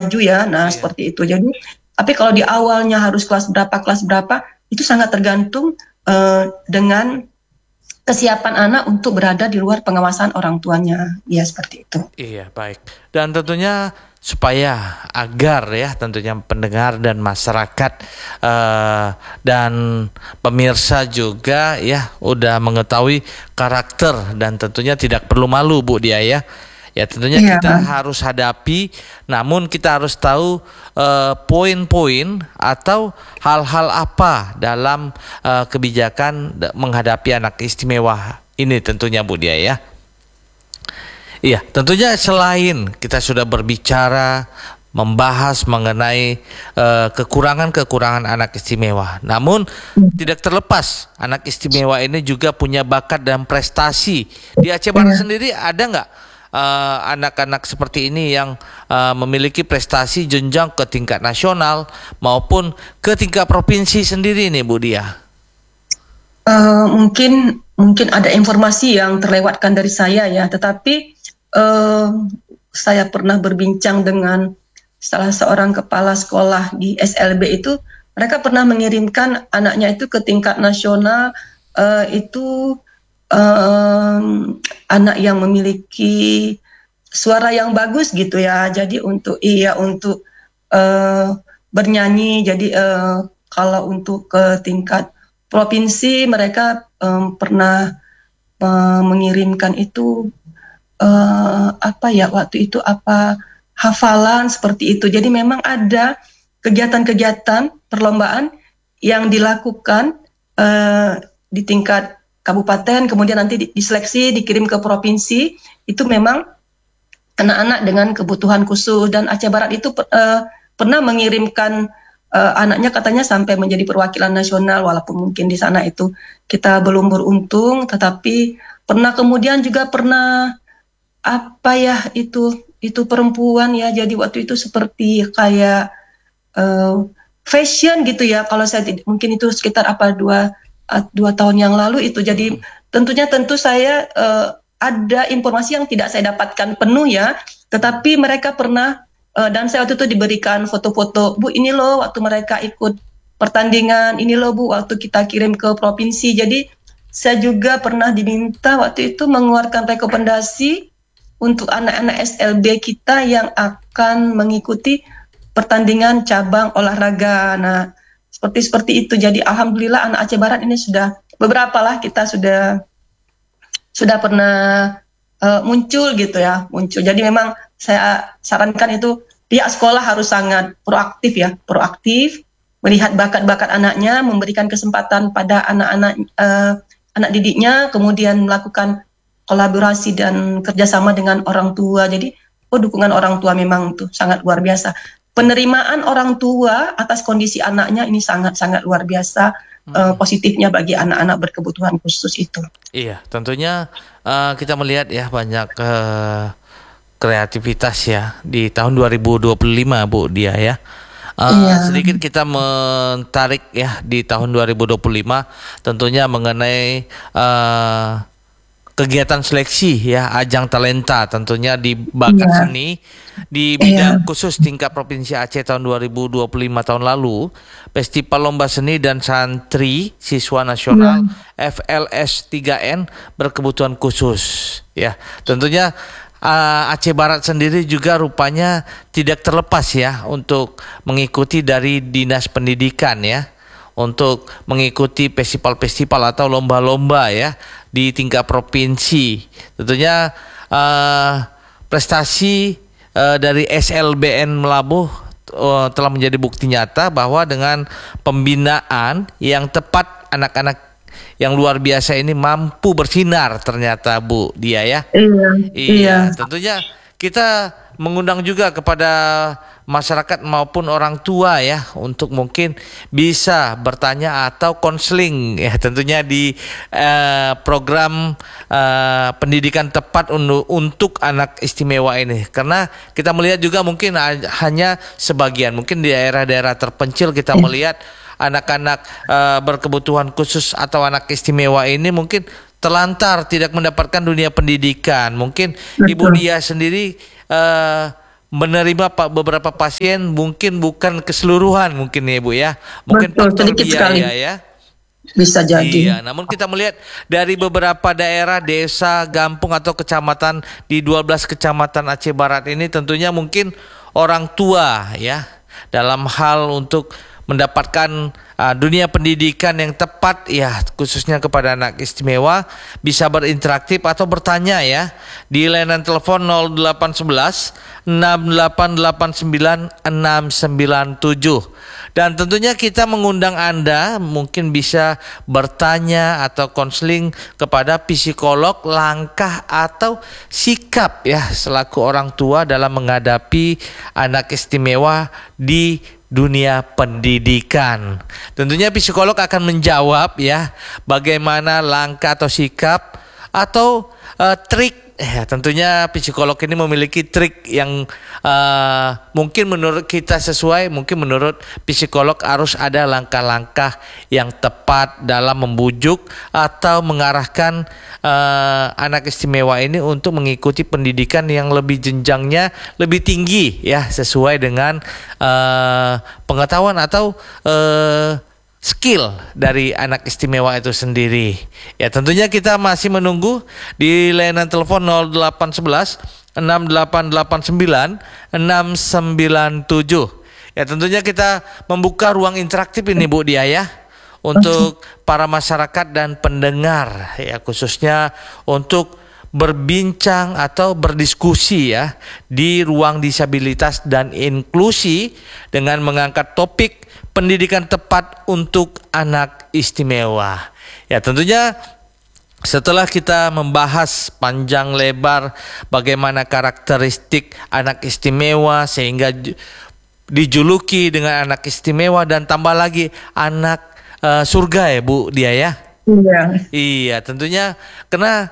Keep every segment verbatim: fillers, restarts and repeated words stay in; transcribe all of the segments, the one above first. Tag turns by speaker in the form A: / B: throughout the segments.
A: baju ya, nah
B: Iya.
A: seperti itu. Jadi, tapi kalau di awalnya harus kelas berapa, kelas berapa, itu sangat tergantung uh, dengan kesiapan anak untuk berada di luar pengawasan orang tuanya, ya seperti itu.
B: Iya, baik. Dan tentunya supaya agar ya tentunya pendengar dan masyarakat uh, dan pemirsa juga ya udah mengetahui karakter dan tentunya tidak perlu malu Bu Dia ya. Ya tentunya
A: Iya.
B: kita harus hadapi, namun kita harus tahu uh, poin-poin atau hal-hal apa dalam uh, kebijakan menghadapi anak istimewa ini tentunya Bu Dia ya. Iya, tentunya selain kita sudah berbicara membahas mengenai uh, kekurangan-kekurangan anak istimewa, namun tidak terlepas anak istimewa ini juga punya bakat dan prestasi. Di Aceh Barat
A: Iya.
B: sendiri ada nggak uh, anak-anak seperti ini yang uh, memiliki prestasi jenjang ke tingkat nasional maupun ke tingkat provinsi sendiri nih Bu Dia?
A: Uh, mungkin mungkin ada informasi yang terlewatkan dari saya ya, tetapi Uh, saya pernah berbincang dengan salah seorang kepala sekolah di S L B itu, mereka pernah mengirimkan anaknya itu ke tingkat nasional, uh, itu uh, anak yang memiliki suara yang bagus gitu ya, jadi untuk iya untuk uh, bernyanyi, jadi uh, kalau untuk ke tingkat provinsi mereka um, pernah uh, mengirimkan itu Uh, apa ya waktu itu apa hafalan seperti itu. Jadi memang ada kegiatan-kegiatan perlombaan yang dilakukan uh, di tingkat kabupaten, kemudian nanti diseleksi dikirim ke provinsi. Itu memang anak-anak dengan kebutuhan khusus, dan Aceh Barat itu uh, pernah mengirimkan uh, anaknya katanya sampai menjadi perwakilan nasional, walaupun mungkin di sana itu kita belum beruntung, tetapi pernah kemudian juga pernah apa ya itu itu perempuan ya, jadi waktu itu seperti kayak uh, fashion gitu ya, kalau saya mungkin itu sekitar apa dua uh, dua tahun yang lalu itu. Jadi tentunya tentu saya uh, ada informasi yang tidak saya dapatkan penuh ya, tetapi mereka pernah uh, dan saya waktu itu diberikan foto-foto, Bu ini loh waktu mereka ikut pertandingan, ini loh Bu waktu kita kirim ke provinsi. Jadi saya juga pernah diminta waktu itu mengeluarkan rekomendasi untuk anak-anak S L B kita yang akan mengikuti pertandingan cabang olahraga. Nah, seperti seperti itu. Jadi alhamdulillah anak Aceh Barat ini sudah beberapa lah kita sudah sudah pernah uh, muncul gitu ya, muncul. Jadi memang saya sarankan itu pihak sekolah harus sangat proaktif ya, proaktif melihat bakat-bakat anaknya, memberikan kesempatan pada anak-anak uh, anak didiknya, kemudian melakukan kolaborasi dan kerjasama dengan orang tua. Jadi, oh dukungan orang tua memang tuh sangat luar biasa. Penerimaan orang tua atas kondisi anaknya ini sangat-sangat luar biasa hmm. uh, positifnya bagi anak-anak berkebutuhan khusus itu.
B: Iya, tentunya uh, kita melihat ya banyak uh, kreativitas ya di tahun dua ribu dua puluh lima Bu Dia ya. Uh, iya. Sedikit kita mentarik ya di tahun dua ribu dua puluh lima tentunya mengenai uh, kegiatan seleksi ya, ajang talenta tentunya di bakat yeah. seni di bidang yeah. khusus tingkat Provinsi Aceh tahun dua ribu dua puluh lima tahun lalu, Festival Lomba Seni dan Santri Siswa Nasional yeah. F L S tiga N berkebutuhan khusus ya. Tentunya uh, Aceh Barat sendiri juga rupanya tidak terlepas ya untuk mengikuti dari Dinas Pendidikan ya, untuk mengikuti festival-festival atau lomba-lomba ya di tingkat provinsi. Tentunya uh, prestasi uh, dari S L B N Melabuh uh, telah menjadi bukti nyata bahwa dengan pembinaan yang tepat anak-anak yang luar biasa ini mampu bersinar ternyata Bu Dia ya.
A: Iya.
B: Iya, iya. Tentunya kita mengundang juga kepada masyarakat maupun orang tua ya untuk mungkin bisa bertanya atau konseling ya tentunya di uh, program uh, pendidikan tepat untuk, untuk anak istimewa ini, karena kita melihat juga mungkin hanya sebagian, mungkin di daerah-daerah terpencil kita melihat anak-anak uh, berkebutuhan khusus atau anak istimewa ini mungkin terlantar tidak mendapatkan dunia pendidikan. Mungkin Betul. Ibu Dia sendiri uh, menerima pak beberapa pasien mungkin bukan keseluruhan mungkin ya Bu ya. Mungkin
A: Betul,
B: faktor
A: sedikit sekali.
B: biaya ya.
A: Bisa jadi.
B: Iya, namun kita melihat dari beberapa daerah, desa, kampung atau kecamatan di dua belas kecamatan Aceh Barat ini tentunya mungkin orang tua ya dalam hal untuk mendapatkan uh, dunia pendidikan yang tepat ya khususnya kepada anak istimewa bisa berinteraktif atau bertanya ya di layanan telepon nol delapan satu satu enam delapan delapan sembilan enam sembilan tujuh. Dan tentunya kita mengundang Anda mungkin bisa bertanya atau konseling kepada psikolog langkah atau sikap ya selaku orang tua dalam menghadapi anak istimewa di dunia pendidikan. Tentunya psikolog akan menjawab ya bagaimana langkah atau sikap atau uh, trik. Ya, tentunya psikolog ini memiliki trik yang uh, mungkin menurut kita sesuai, mungkin menurut psikolog harus ada langkah-langkah yang tepat dalam membujuk atau mengarahkan uh, anak istimewa ini untuk mengikuti pendidikan yang lebih jenjangnya lebih tinggi ya sesuai dengan uh, pengetahuan atau uh, skill dari anak istimewa itu sendiri. Ya tentunya kita masih menunggu di layanan telepon nol delapan satu satu enam delapan delapan sembilan enam sembilan tujuh. Ya tentunya kita membuka ruang interaktif ini Bu Dia ya untuk para masyarakat dan pendengar ya khususnya untuk berbincang atau berdiskusi ya di ruang disabilitas dan inklusi dengan mengangkat topik pendidikan tepat untuk anak istimewa. Ya tentunya setelah kita membahas panjang lebar bagaimana karakteristik anak istimewa sehingga dijuluki dengan anak istimewa dan tambah lagi anak uh, surga ya Bu Dia ya.
A: Iya.
B: Iya tentunya karena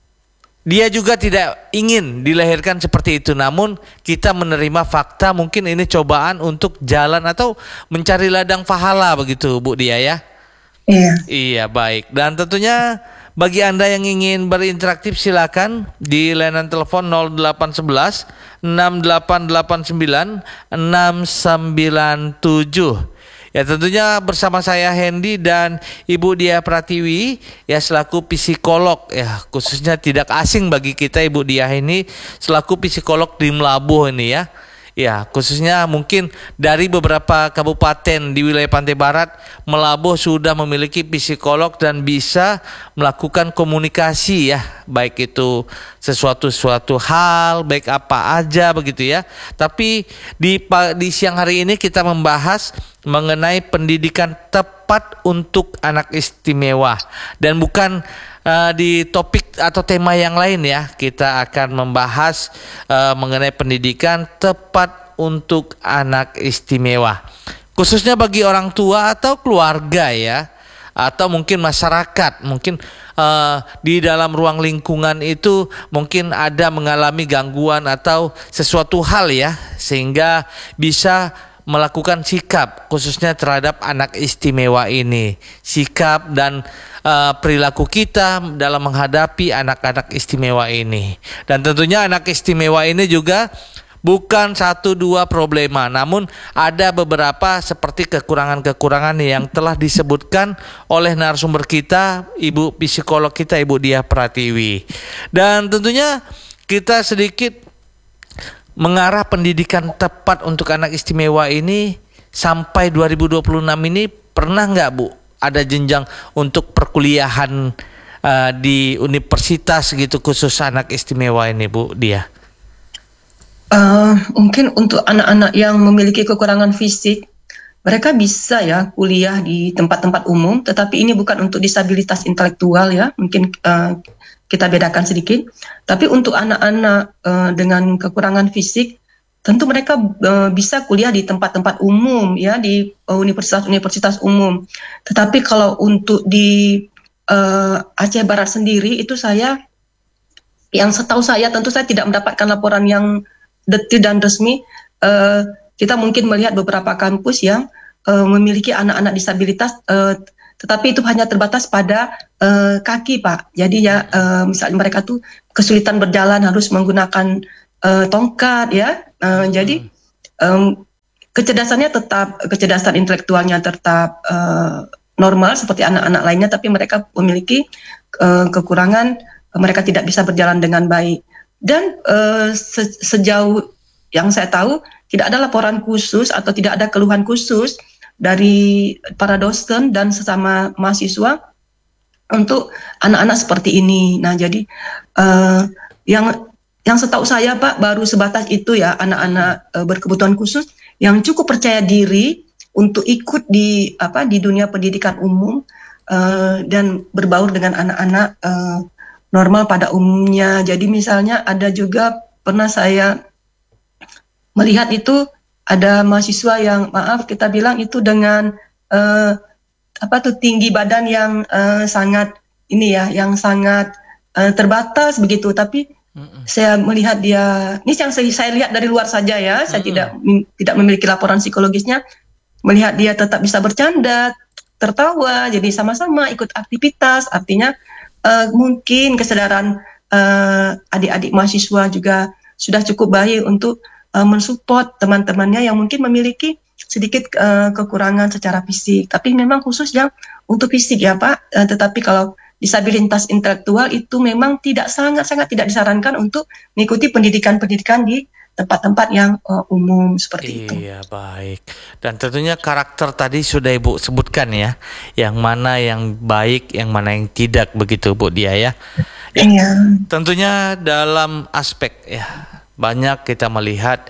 B: dia juga tidak ingin dilahirkan seperti itu, namun kita menerima fakta mungkin ini cobaan untuk jalan atau mencari ladang pahala begitu Bu Dia ya.
A: Iya.
B: Iya baik. Dan tentunya bagi Anda yang ingin berinteraktif silakan di layanan telepon nol delapan satu satu enam delapan delapan sembilan enam sembilan tujuh. Ya tentunya bersama saya Hendy dan Ibu Dia Pratiwi ya selaku psikolog ya khususnya tidak asing bagi kita Ibu Dia ini selaku psikolog di Melabuh ini ya. Ya khususnya mungkin dari beberapa kabupaten di wilayah Pantai Barat Melabuh sudah memiliki psikolog dan bisa melakukan komunikasi ya baik itu sesuatu suatu hal baik apa aja begitu ya. Tapi di di siang hari ini kita membahas mengenai pendidikan tepat untuk anak istimewa dan bukan uh, di topik atau tema yang lain ya. Kita akan membahas uh, mengenai pendidikan tepat untuk anak istimewa khususnya bagi orang tua atau keluarga ya atau mungkin masyarakat mungkin uh, di dalam ruang lingkungan itu mungkin ada mengalami gangguan atau sesuatu hal ya sehingga bisa melakukan sikap khususnya terhadap anak istimewa ini sikap dan uh, perilaku kita dalam menghadapi anak-anak istimewa ini dan tentunya anak istimewa ini juga bukan satu dua problema namun ada beberapa seperti kekurangan-kekurangan yang telah disebutkan oleh narasumber kita Ibu psikolog kita Ibu Dia Pratiwi dan tentunya kita sedikit mengarah pendidikan tepat untuk anak istimewa ini sampai dua ribu dua puluh enam ini pernah nggak Bu ada jenjang untuk perkuliahan uh, di universitas gitu khusus anak istimewa ini Bu Dia?
A: Uh, mungkin untuk anak-anak yang memiliki kekurangan fisik mereka bisa ya kuliah di tempat-tempat umum tetapi ini bukan untuk disabilitas intelektual ya mungkin uh, kita bedakan sedikit. Tapi untuk anak-anak uh, dengan kekurangan fisik, tentu mereka uh, bisa kuliah di tempat-tempat umum, ya di uh, universitas-universitas umum. Tetapi kalau untuk di uh, Aceh Barat sendiri, itu saya, yang setahu saya, tentu saya tidak mendapatkan laporan yang detil dan resmi. Uh, kita mungkin melihat beberapa kampus yang uh, memiliki anak-anak disabilitas. Uh, Tetapi itu hanya terbatas pada uh, kaki, Pak. Jadi ya, uh, misalnya mereka tuh kesulitan berjalan harus menggunakan uh, tongkat, ya. Uh, hmm. Jadi um, kecerdasannya tetap, kecerdasan intelektualnya tetap uh, normal seperti anak-anak lainnya, tapi mereka memiliki uh, kekurangan, uh, mereka tidak bisa berjalan dengan baik. Dan uh, se- sejauh yang saya tahu, tidak ada laporan khusus atau tidak ada keluhan khusus dari para dosen dan sesama mahasiswa untuk anak-anak seperti ini. Nah, jadi uh, yang yang setahu saya Pak, baru sebatas itu ya, anak-anak uh, berkebutuhan khusus yang cukup percaya diri untuk ikut di apa di dunia pendidikan umum uh, dan berbaur dengan anak-anak uh, normal pada umumnya. Jadi misalnya ada juga pernah saya melihat itu ada mahasiswa yang maaf kita bilang itu dengan uh, apa tuh tinggi badan yang uh, sangat ini ya, yang sangat uh, terbatas begitu, tapi Mm-mm. saya melihat dia, ini yang saya, saya lihat dari luar saja ya, saya Mm-mm. tidak tidak memiliki laporan psikologisnya, melihat dia tetap bisa bercanda, tertawa, jadi sama-sama ikut aktivitas, artinya uh, mungkin kesadaran uh, adik-adik mahasiswa juga sudah cukup baik untuk uh, mensupport teman-temannya yang mungkin memiliki sedikit uh, kekurangan secara fisik, tapi memang khusus yang untuk fisik ya Pak, uh, tetapi kalau disabilitas intelektual itu memang tidak sangat-sangat tidak disarankan untuk mengikuti pendidikan-pendidikan di tempat-tempat yang uh, umum seperti itu.
B: Iya, baik. Dan tentunya karakter tadi sudah Ibu sebutkan ya, yang mana yang baik, yang mana yang tidak begitu Bu Dia ya. Ya
A: iya.
B: Tentunya dalam aspek ya, banyak kita melihat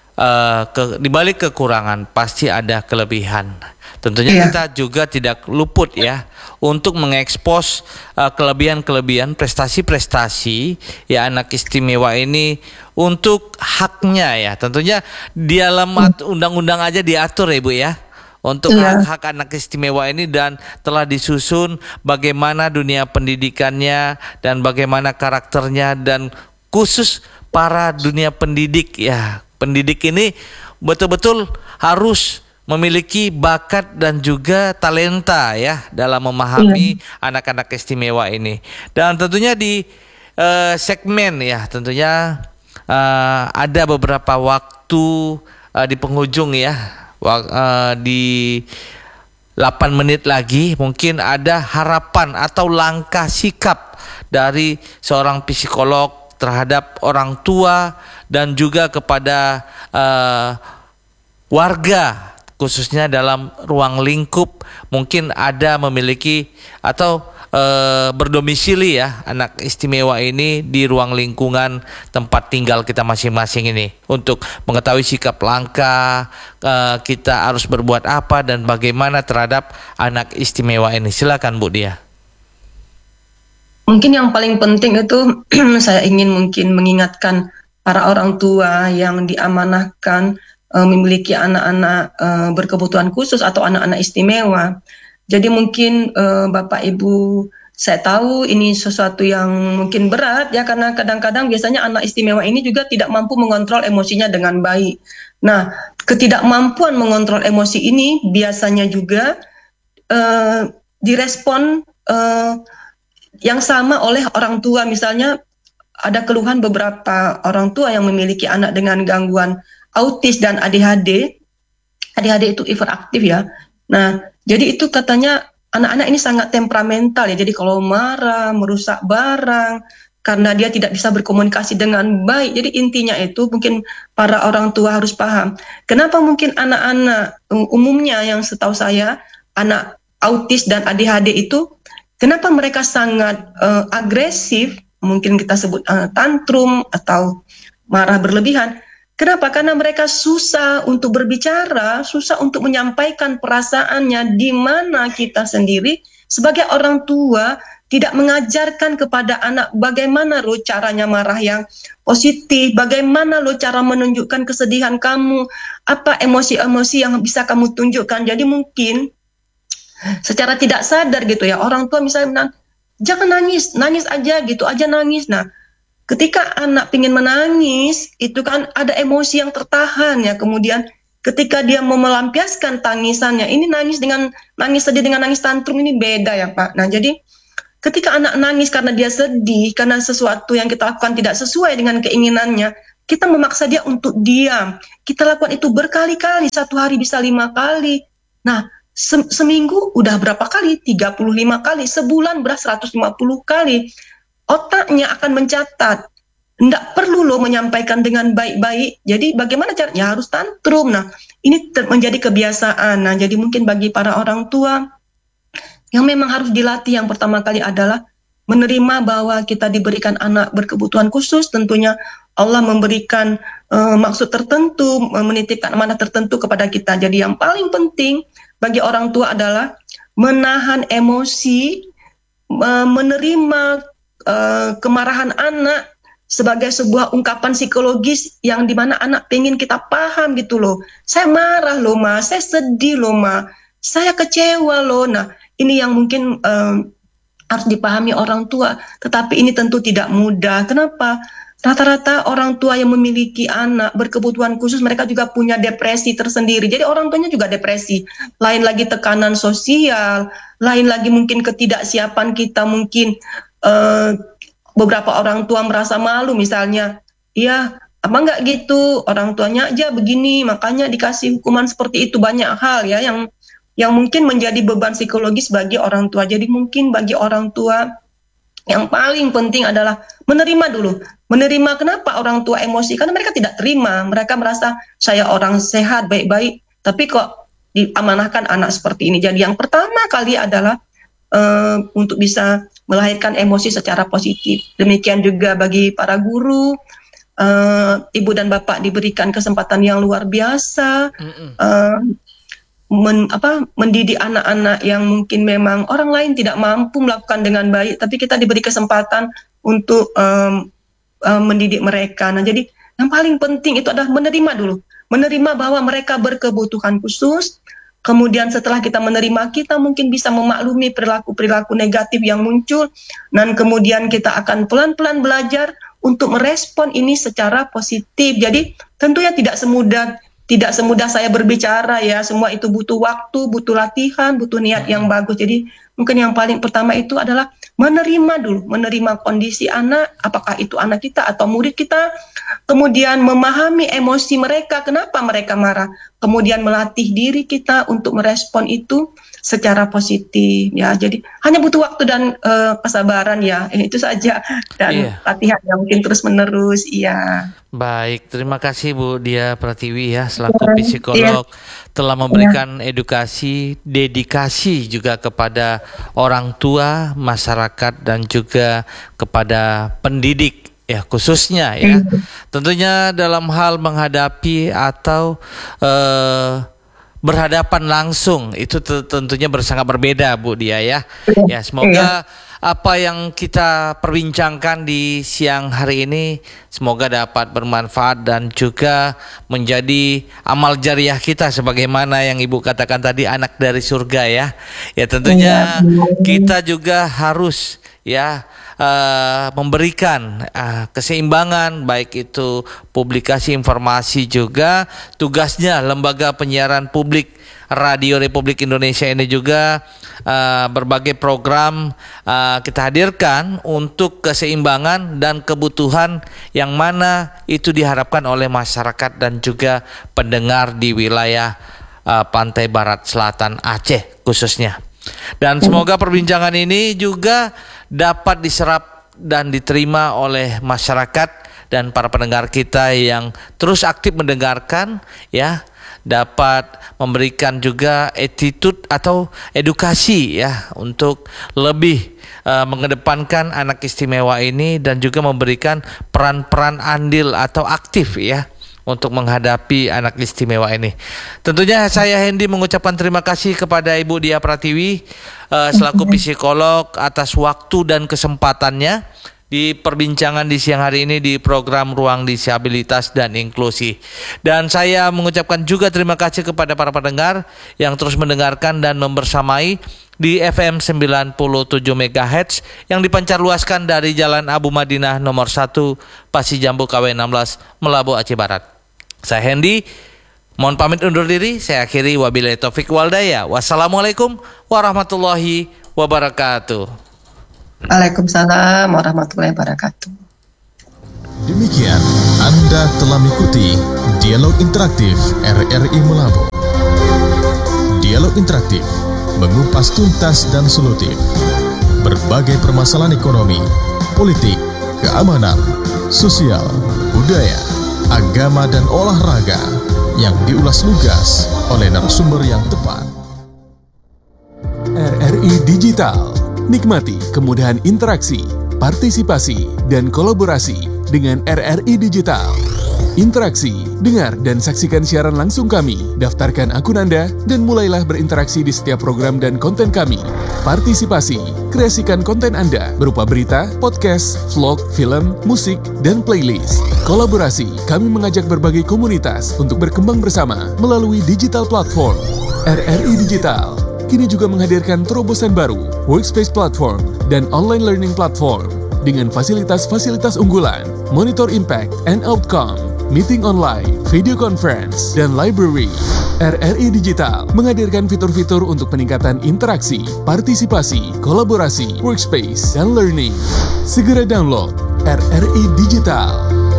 B: uh, ke, di balik kekurangan pasti ada kelebihan. Tentunya iya. Kita juga tidak luput ya untuk mengekspos uh, kelebihan-kelebihan, prestasi-prestasi ya anak istimewa ini untuk haknya ya. Tentunya di dalam undang-undang aja diatur ya Bu ya, untuk yeah. hak-hak anak istimewa ini, dan telah disusun bagaimana dunia pendidikannya dan bagaimana karakternya, dan khusus para dunia pendidik ya. Pendidik ini betul-betul harus memiliki bakat dan juga talenta ya dalam memahami yeah. anak-anak istimewa ini. Dan tentunya di uh, segmen ya tentunya uh, ada beberapa waktu uh, di penghujung ya, wak- uh, di delapan menit lagi mungkin ada harapan atau langkah sikap dari seorang psikolog terhadap orang tua dan juga kepada uh, warga, khususnya dalam ruang lingkup mungkin ada memiliki atau e, berdomisili ya anak istimewa ini di ruang lingkungan tempat tinggal kita masing-masing ini, untuk mengetahui sikap langkah e, kita harus berbuat apa dan bagaimana terhadap anak istimewa ini. Silakan Bu Dia.
A: Mungkin yang paling penting itu saya ingin mungkin mengingatkan para orang tua yang diamanahkan memiliki anak-anak uh, berkebutuhan khusus atau anak-anak istimewa. Jadi mungkin uh, Bapak Ibu, saya tahu ini sesuatu yang mungkin berat ya, karena kadang-kadang biasanya anak istimewa ini juga tidak mampu mengontrol emosinya dengan baik. Nah, ketidakmampuan mengontrol emosi ini biasanya juga uh, direspon uh, yang sama oleh orang tua. Misalnya ada keluhan beberapa orang tua yang memiliki anak dengan gangguan autis dan A D H D. A D H D itu hiperaktif ya. Nah, jadi itu katanya anak-anak ini sangat temperamental ya. Jadi kalau marah, merusak barang, karena dia tidak bisa berkomunikasi dengan baik. Jadi intinya itu mungkin para orang tua harus paham. Kenapa mungkin anak-anak umumnya yang setahu saya, anak autis dan A D H D itu, kenapa mereka sangat uh, agresif, mungkin kita sebut uh, tantrum atau marah berlebihan. Kenapa? Karena mereka susah untuk berbicara, susah untuk menyampaikan perasaannya, di mana kita sendiri sebagai orang tua tidak mengajarkan kepada anak bagaimana lo caranya marah yang positif, bagaimana lo cara menunjukkan kesedihan kamu, apa emosi-emosi yang bisa kamu tunjukkan. Jadi mungkin secara tidak sadar gitu ya, orang tua misalnya bilang, jangan nangis, nangis aja gitu, aja nangis. Nah, ketika anak ingin menangis, itu kan ada emosi yang tertahan ya. Kemudian ketika dia mau melampiaskan tangisannya, ini nangis dengan nangis sedih dengan nangis tantrum ini beda ya Pak. Nah, jadi ketika anak nangis karena dia sedih, karena sesuatu yang kita lakukan tidak sesuai dengan keinginannya, kita memaksa dia untuk diam. Kita lakukan itu berkali-kali, satu hari bisa lima kali. Nah, se seminggu udah berapa kali? tiga puluh lima kali. Sebulan beras seratus lima puluh kali. Otaknya akan mencatat. Nggak perlu loh menyampaikan dengan baik-baik. Jadi bagaimana caranya? Ya harus tantrum. Nah, ini menjadi kebiasaan. Nah, jadi mungkin bagi para orang tua yang memang harus dilatih, yang pertama kali adalah menerima bahwa kita diberikan anak berkebutuhan khusus. Tentunya Allah memberikan uh, maksud tertentu, menitipkan amanah tertentu kepada kita. Jadi yang paling penting bagi orang tua adalah menahan emosi, uh, menerima uh, kemarahan anak sebagai sebuah ungkapan psikologis yang dimana anak pengen kita paham gitu loh. Saya marah loh ma, saya sedih loh ma, saya kecewa loh. Nah, ini yang mungkin um, harus dipahami orang tua, tetapi ini tentu tidak mudah. Kenapa? Rata-rata orang tua yang memiliki anak berkebutuhan khusus, mereka juga punya depresi tersendiri. Jadi orang tuanya juga depresi. Lain lagi tekanan sosial, lain lagi mungkin ketidaksiapan kita, mungkin uh, beberapa orang tua merasa malu misalnya, iya apa enggak gitu, orang tuanya aja begini, makanya dikasih hukuman seperti itu. Banyak hal ya yang yang mungkin menjadi beban psikologis bagi orang tua. Jadi mungkin bagi orang tua yang paling penting adalah menerima dulu. Menerima kenapa orang tua emosi? Karena mereka tidak terima. Mereka merasa saya orang sehat, baik-baik, tapi kok diamanahkan anak seperti ini. Jadi yang pertama kali adalah uh, untuk bisa melahirkan emosi secara positif. Demikian juga bagi para guru, uh, ibu dan bapak diberikan kesempatan yang luar biasa. Uh, Men, apa, mendidik anak-anak yang mungkin memang orang lain tidak mampu melakukan dengan baik, tapi kita diberi kesempatan untuk um, um, mendidik mereka. Nah, jadi yang paling penting itu adalah menerima dulu, menerima bahwa mereka berkebutuhan khusus. Kemudian setelah kita menerima, kita mungkin bisa memaklumi perilaku-perilaku negatif yang muncul, dan kemudian kita akan pelan-pelan belajar untuk merespon ini secara positif. Jadi tentunya tidak semudah Tidak semudah saya berbicara ya, semua itu butuh waktu, butuh latihan, butuh niat yang bagus. Jadi mungkin yang paling pertama itu adalah menerima dulu, menerima kondisi anak, apakah itu anak kita atau murid kita, kemudian memahami emosi mereka, kenapa mereka marah, kemudian melatih diri kita untuk merespon itu secara positif ya. Jadi hanya butuh waktu dan uh, kesabaran ya, eh, itu saja, dan yeah. latihan yang mungkin terus menerus. Iya.
B: Baik, terima kasih Bu Dia Pratiwi ya selaku psikolog yeah. telah memberikan yeah. edukasi, dedikasi juga kepada orang tua, masyarakat, dan juga kepada pendidik ya khususnya ya. Mm. Tentunya dalam hal menghadapi atau uh, berhadapan langsung itu tentunya sangat berbeda Bu Dia ya. Ya semoga apa yang kita perbincangkan di siang hari ini semoga dapat bermanfaat dan juga menjadi amal jariah kita sebagaimana yang Ibu katakan tadi, anak dari surga ya. Ya tentunya kita juga harus ya Uh, memberikan uh, keseimbangan, baik itu publikasi informasi, juga tugasnya Lembaga Penyiaran Publik Radio Republik Indonesia ini juga uh, berbagai program uh, kita hadirkan untuk keseimbangan dan kebutuhan yang mana itu diharapkan oleh masyarakat dan juga pendengar di wilayah uh, pantai barat selatan Aceh khususnya. Dan semoga perbincangan ini juga dapat diserap dan diterima oleh masyarakat dan para pendengar kita yang terus aktif mendengarkan ya, dapat memberikan juga attitude atau edukasi ya untuk lebih uh, mengedepankan anak istimewa ini dan juga memberikan peran-peran andil atau aktif ya untuk menghadapi anak istimewa ini. Tentunya saya Hendy mengucapkan terima kasih kepada Ibu Dia Pratiwi uh, selaku psikolog atas waktu dan kesempatannya di perbincangan di siang hari ini di program Ruang Disabilitas dan Inklusi. Dan saya mengucapkan juga terima kasih kepada para pendengar yang terus mendengarkan dan membersamai di F M sembilan puluh tujuh megahertz yang dipancarluaskan dari Jalan Abu Madinah nomor satu Pasijambu K W enam belas Melabu Aceh Barat. Saya Hendy, mohon pamit undur diri. Saya akhiri, wabillahi taufik wal hidayah. Wassalamualaikum warahmatullahi wabarakatuh.
A: Waalaikumsalam warahmatullahi wabarakatuh.
C: Demikian, Anda telah mengikuti Dialog Interaktif R R I Malabo. Dialog Interaktif mengupas tuntas dan solutif berbagai permasalahan ekonomi, politik, keamanan, sosial, budaya, agama, dan olahraga yang diulas lugas oleh narasumber yang tepat. R R I Digital, nikmati kemudahan interaksi, partisipasi, dan kolaborasi dengan R R I Digital. Interaksi, dengar dan saksikan siaran langsung kami, daftarkan akun Anda, dan mulailah berinteraksi di setiap program dan konten kami. Partisipasi, kreasikan konten Anda berupa berita, podcast, vlog, film, musik, dan playlist. Kolaborasi, kami mengajak berbagai komunitas untuk berkembang bersama melalui digital platform. R R I Digital kini juga menghadirkan terobosan baru, workspace platform, dan online learning platform dengan fasilitas-fasilitas unggulan, monitor impact and outcome, meeting online, video conference, dan library. R R I Digital menghadirkan fitur-fitur untuk peningkatan interaksi, partisipasi, kolaborasi, workspace, dan learning. Segera download R R I Digital.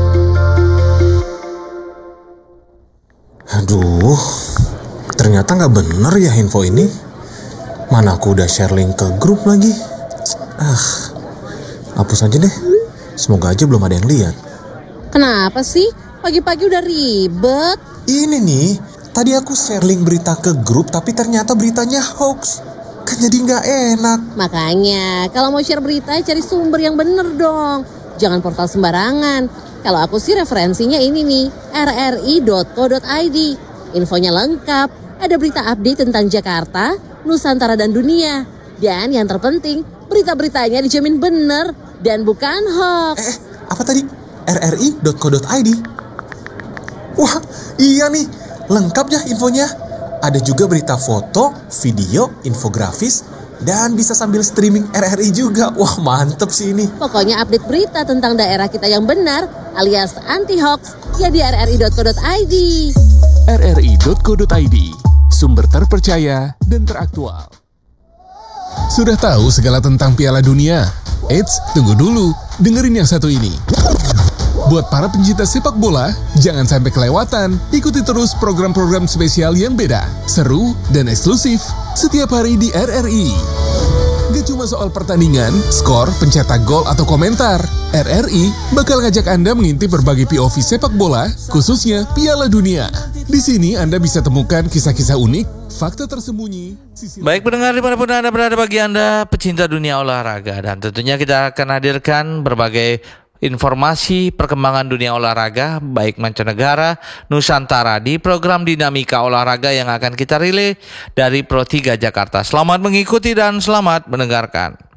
D: Aduh, ternyata nggak bener ya info ini. Mana aku udah share link ke grup lagi. Ah, hapus aja deh. Semoga aja belum ada yang lihat.
E: Kenapa sih? Pagi-pagi udah ribet.
D: Ini nih, tadi aku share link berita ke grup tapi ternyata beritanya hoax. Kan jadi nggak enak.
E: Makanya, kalau mau share berita cari sumber yang bener dong. Jangan portal sembarangan. Kalau aku sih referensinya ini nih, r r i dot co dot i d. Infonya lengkap, ada berita update tentang Jakarta, Nusantara, dan dunia. Dan yang terpenting, berita-beritanya dijamin bener dan bukan hoax.
D: Eh, apa tadi? r r i dot co dot i d. Wah, iya nih, lengkap ya infonya. Ada juga berita foto, video, infografis, dan bisa sambil streaming R R I juga. Wah, mantep sih ini.
E: Pokoknya update berita tentang daerah kita yang benar alias anti-hoax ya di r r i dot co dot i d.
C: r r i dot co dot i d, sumber terpercaya dan teraktual. Sudah tahu segala tentang Piala Dunia? Eits, tunggu dulu, dengerin yang satu ini. Buat para pencinta sepak bola, jangan sampai kelewatan. Ikuti terus program-program spesial yang beda, seru, dan eksklusif setiap hari di R R I. Gak cuma soal pertandingan, skor, pencetak gol, atau komentar. R R I bakal ngajak Anda mengintip berbagai P O V sepak bola, khususnya Piala Dunia. Di sini Anda bisa temukan kisah-kisah unik, fakta tersembunyi. Sisi...
B: Baik pendengar dimanapun Anda berada, bagi Anda pecinta dunia olahraga, dan tentunya kita akan hadirkan berbagai informasi perkembangan dunia olahraga baik mancanegara, Nusantara di program Dinamika Olahraga yang akan kita relay dari Pro tiga Jakarta. Selamat mengikuti dan selamat mendengarkan.